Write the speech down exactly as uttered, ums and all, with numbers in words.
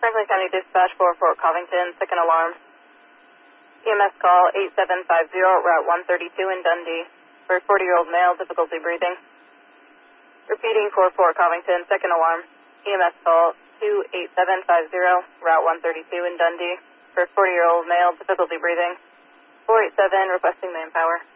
Franklin County Dispatch for Fort Covington, second alarm. E M S call eight seven five zero, Route one thirty-two in Dundee. For forty-year-old male, difficulty breathing. Repeating for Fort Covington, second alarm. E M S call two eight seven five zero, Route one thirty-two in Dundee. For forty-year-old male, difficulty breathing. four eight seven, requesting manpower.